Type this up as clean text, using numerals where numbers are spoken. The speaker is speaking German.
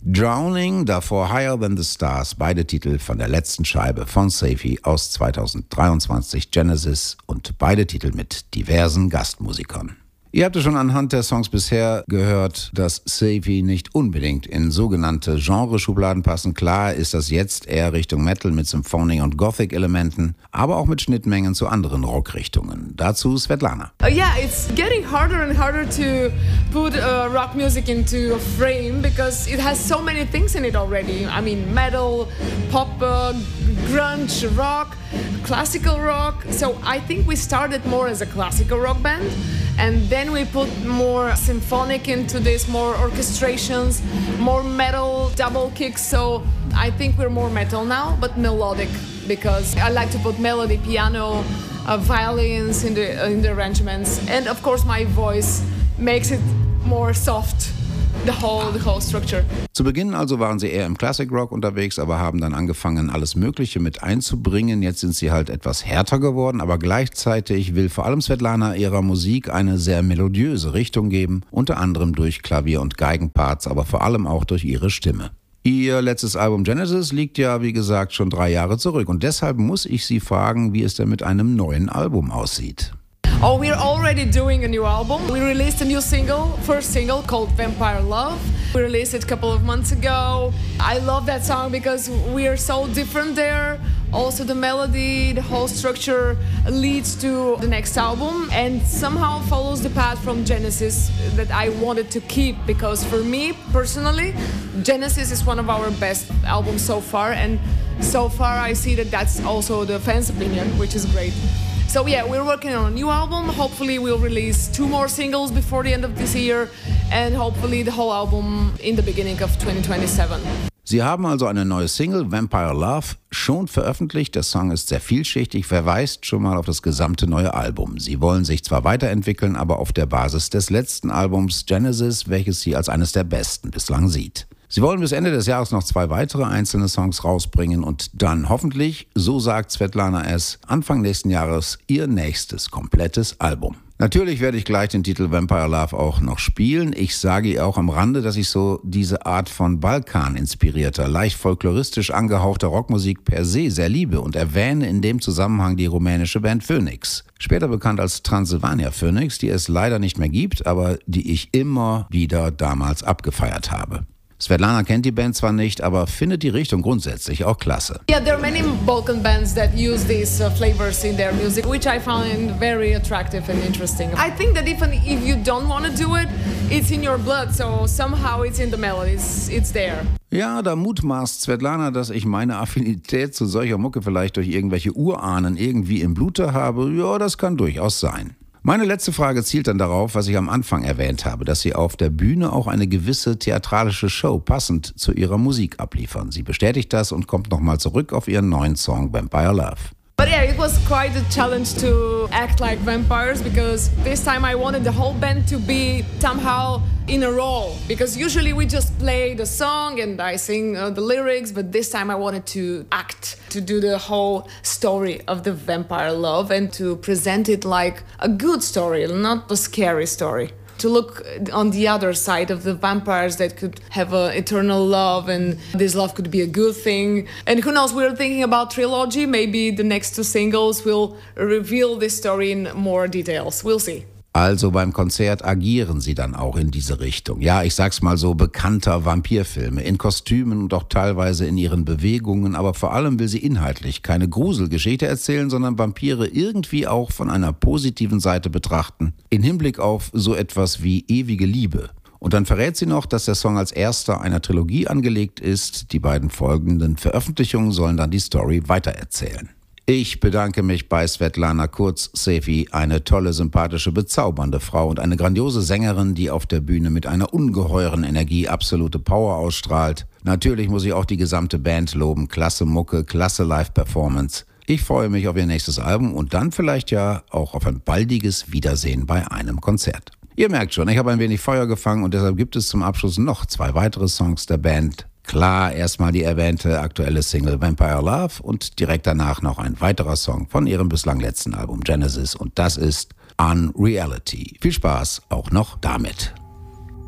Drowning, davor Higher Than the Stars, beide Titel von der letzten Scheibe von Safi aus 2023, Genesis, und beide Titel mit diversen Gastmusikern. Ihr habt ja schon anhand der Songs bisher gehört, dass Safi nicht unbedingt in sogenannte Genreschubladen passen. Klar ist das jetzt eher Richtung Metal mit Symphonic- und Gothic-Elementen, aber auch mit Schnittmengen zu anderen Rockrichtungen. Dazu Svetlana. Yeah, it's getting harder and harder to put rock music into a frame because it has so many things in it already. I mean, metal, pop, grunge, rock, classical rock. So I think we started more as a classical rock band. And then we put more symphonic into this, more orchestrations, more metal, double kicks. So I think we're more metal now, but melodic, because I like to put melody, piano, violins in the arrangements. And of course my voice makes it more soft. The whole structure. Zu Beginn also waren sie eher im Classic Rock unterwegs, aber haben dann angefangen, alles Mögliche mit einzubringen. Jetzt sind sie halt etwas härter geworden, aber gleichzeitig will vor allem Svetlana ihrer Musik eine sehr melodiöse Richtung geben, unter anderem durch Klavier- und Geigenparts, aber vor allem auch durch ihre Stimme. Ihr letztes Album Genesis liegt ja, wie gesagt, schon 3 Jahre zurück und deshalb muss ich Sie fragen, wie es denn mit einem neuen Album aussieht. Oh, we're already doing a new album. We released a new first single called Vampire Love. We released it a couple of months ago. I love that song because we are so different there. Also the melody, the whole structure leads to the next album and somehow follows the path from Genesis that I wanted to keep, because for me personally, Genesis is one of our best albums so far, and so far I see that that's also the fans' opinion, which is great. So yeah, we're working on a new album. Hopefully we'll release 2 more singles before the end of this year and hopefully the whole album in the beginning of 2027. Sie haben also eine neue Single, Vampire Love, schon veröffentlicht. Der Song ist sehr vielschichtig, verweist schon mal auf das gesamte neue Album. Sie wollen sich zwar weiterentwickeln, aber auf der Basis des letzten Albums Genesis, welches sie als eines der besten bislang sieht. Sie wollen bis Ende des Jahres noch 2 weitere einzelne Songs rausbringen und dann hoffentlich, so sagt Svetlana es, Anfang nächsten Jahres ihr nächstes komplettes Album. Natürlich werde ich gleich den Titel Vampire Love auch noch spielen. Ich sage ihr auch am Rande, dass ich so diese Art von Balkan-inspirierter, leicht folkloristisch angehauchter Rockmusik per se sehr liebe und erwähne in dem Zusammenhang die rumänische Band Phoenix. Später bekannt als Transylvania Phoenix, die es leider nicht mehr gibt, aber die ich immer wieder damals abgefeiert habe. Svetlana kennt die Band zwar nicht, aber findet die Richtung grundsätzlich auch klasse. Yeah, there are many Balkan bands that use these flavors in their music, which I find very attractive and interesting. I think that even if you don't want to do it, it's in your blood, so somehow it's in the melodies, it's there. Ja, da mutmaßt Svetlana, dass ich meine Affinität zu solcher Mucke vielleicht durch irgendwelche Urahnen irgendwie im Blute habe. Ja, das kann durchaus sein. Meine letzte Frage zielt dann darauf, was ich am Anfang erwähnt habe, dass Sie auf der Bühne auch eine gewisse theatralische Show passend zu Ihrer Musik abliefern. Sie bestätigt das und kommt nochmal zurück auf Ihren neuen Song Vampire Love. But yeah, it was quite a challenge to act like vampires, because this time I wanted the whole band to be somehow in a role, because usually we just play the song and I sing the lyrics, but this time I wanted to act, to do the whole story of the vampire love and to present it like a good story, not a scary story. To look on the other side of the vampires that could have an eternal love, and this love could be a good thing. And who knows, we're thinking about trilogy. Maybe the next 2 singles will reveal this story in more details. We'll see. Also beim Konzert agieren Sie dann auch in diese Richtung. Ja, ich sag's mal so, bekannter Vampirfilme, in Kostümen und auch teilweise in ihren Bewegungen, aber vor allem will sie inhaltlich keine Gruselgeschichte erzählen, sondern Vampire irgendwie auch von einer positiven Seite betrachten, in Hinblick auf so etwas wie ewige Liebe. Und dann verrät sie noch, dass der Song als erster einer Trilogie angelegt ist. Die beiden folgenden Veröffentlichungen sollen dann die Story weitererzählen. Ich bedanke mich bei Svetlana, kurz Safi, eine tolle, sympathische, bezaubernde Frau und eine grandiose Sängerin, die auf der Bühne mit einer ungeheuren Energie absolute Power ausstrahlt. Natürlich muss ich auch die gesamte Band loben, klasse Mucke, klasse Live-Performance. Ich freue mich auf ihr nächstes Album und dann vielleicht ja auch auf ein baldiges Wiedersehen bei einem Konzert. Ihr merkt schon, ich habe ein wenig Feuer gefangen und deshalb gibt es zum Abschluss noch 2 weitere Songs der Band. Klar, erstmal die erwähnte aktuelle Single Vampire Love und direkt danach noch ein weiterer Song von ihrem bislang letzten Album Genesis und das ist Unreality. Viel Spaß auch noch damit.